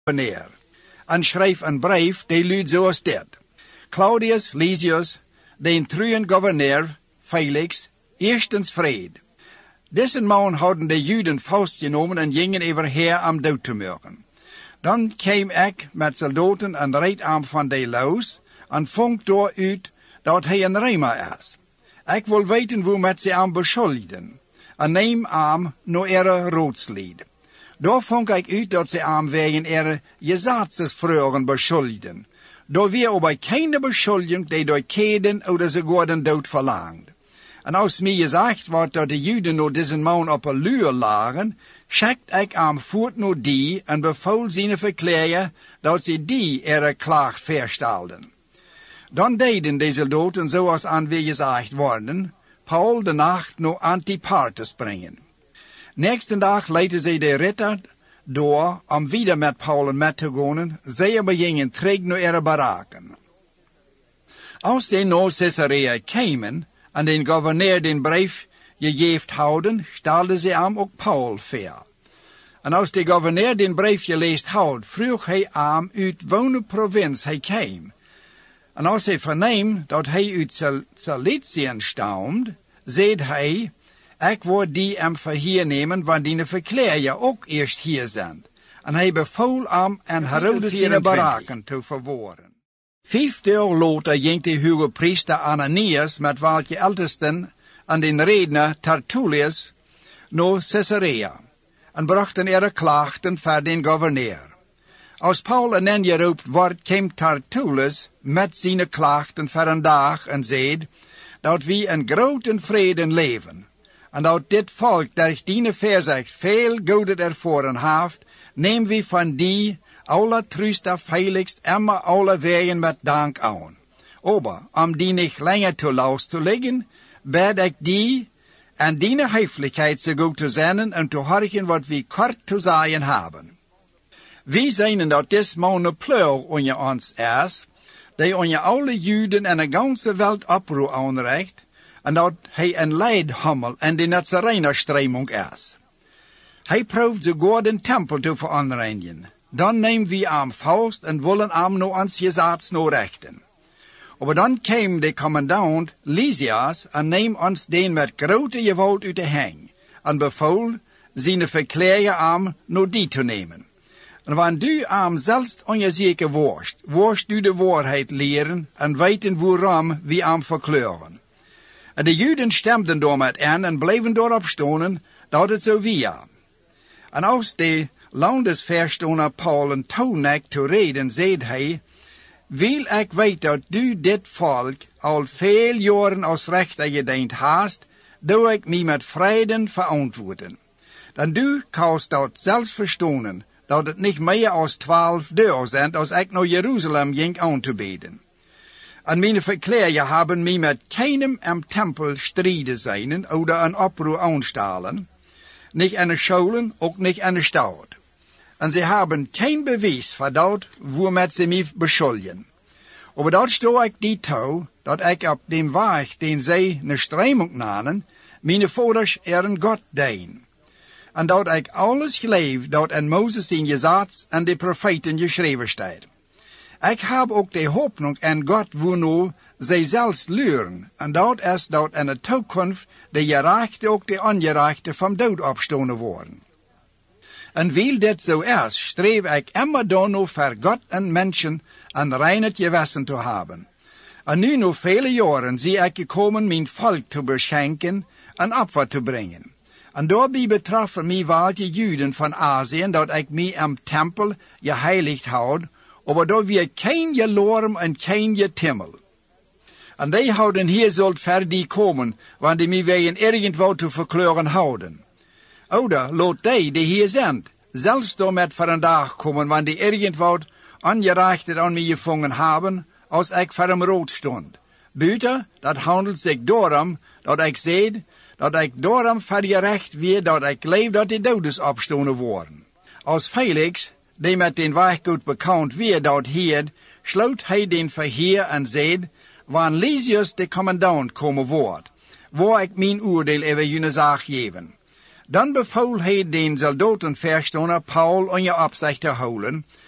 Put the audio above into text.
neer. En schreef een brief, die luidt zoals dit. Claudius Lysias, den truien gouverneur, Felix, eerstens vrede. Deze man hadden de Juden vastgenomen en gingen over her om dood te maken. Dan kwam ik met soldaten en reed aan van de los en vond door uit dat hij een Roma is. Ik wil weten hoe met ze aan beschuldigden en neem aan naar ihre roodslied. Daar vond ik uit dat ze aan wegen ihre gezatsvragen beschuldigden. Daar weer aber keine beschuldiging die door keden oder sogar den dood verlangt. En als mij gezegd wordt dat de Juden naar deze man op een luur lagen, schickt ik hem voort naar die en beval zijn verklaren dat ze die ihre klaag verstelden. Dan deden de soldaten zoals aan wie gezegd worden, Paul de nacht naar Antipatris brengen. Nächsten dag leidden ze de ritter door om wieder met Paul met te gaan, zij begingen terug naar ihre baraken. Als ze naar Caesarea kwamen en den gouverneur den brief gegeven houden, stelden ze hem ook Paul voor. En als de gouverneur den brief gelezen had, vroeg hij hem uit welke provincie hij kwam. En als hij verneemt dat hij uit Ciliciën stamt, zei hij, ik word die hem verhier nemen, want die verklaren ook eerst hier zijn. En hij beval hem en Herodes zijn baraken te verwoorden. 5 dagen later ging de hoge priester Ananias met welke ältesten en den redner Tertullius naar Caesarea en brachten ihre klachten voor den gouverneur. Als Paul en hen geroepen wordt, kwam Tertullus met zijn klachten voor een dag en zei dat we in grote vrede leven. En dat dit volk dat die verzegt veel goede ervoren heeft, nemen we van die alle truster Felix immer alle wegen met dank aan. Aber, om die niet langer te last te leggen, bid ik die en die heiflijkheid zo goed te zijn en te horen wat we kort te zeggen hebben. We zijn dat dit man een pleur onder ons is, die onder alle Juden en de ganze wereld oproer aanrecht, en dat hij een leidhammel en de Nazarenerstreming is. Hij proeft sogar den tempel te veranreinigen. Dan nemen we hem vast en willen hem naar ons gezats rechten. Maar dan kwam de commandant Lysias en neem ons den met grote geweld uit de hang en beval zijn verklaren hem naar die te nemen. En wanneer du hem zelfs onzeker worst du de waarheid leren en weten waarom we hem verkleuren. En de Juden stemden door met in en bleven daarop stonen dat het zo was. En als de landesverstoner Paul een toenek te reden, zei hij, wil ik weet dat du dit volk al veel jaren als rechter gediend hast, doe ik me met vreden verantwoorden. Dan du kanst dat zelfs verstonen, dat het niet meer als 12 dagen zijn als ik naar Jeruzalem ging aan te beden. En mijn verklaren hebben me met keinem im tempel strijden zijn, oder een oproer aanstellen, niet in de scholen, ook niet in de stad. En ze hebben geen bewijs voor dat, waarmee ze mij beschuldigen. Maar dat stoor ik die toe, dat ik op dem weg, den zij een streming namen, mijn vaders een God dien. En dat ik alles geloof dat in Mozes zijn gezats en de profeten geschreven staat. Ik heb ook de hoopning in God waarna zij zelfs leren, en dat is dat in de toekomst de gerechte ook de ongerechte van dood opstonden worden. En wil dit zo is, streef ik immer daarna voor God en mensen een rein gewissen te hebben. En nu nog vele jaren zie ik gekomen mijn volk te beschenken en opfer te brengen. En daarbij betroffen mij welke Juden van Azië dat ik mij im tempel geheiligd houd, maar dat we geen gelorm en geen getimmel. En die houden hier zult ver die komen, want die mij wegen irgendwo te verkleuren houden. Oder laat die hier zijn, zelfs door met voor een dag komen, want die irgendwo ongerechte aan mij gevangen hebben, als ik voor hem rood stond. Buiten, dat handelt zich daarom, dat ik zei, dat ik daarom vergerecht weer, dat ik leef dat de doodes opstonden worden. Als Felix, die met den weg goed bekend weer dat hier, sloot hij den verheer en zei, wanneer Lysias de commandant komen wordt, waar ik mijn oordeel over jullie zaak geven. Dan beval hij den soldatenverstoner Paul onder opzicht te houden,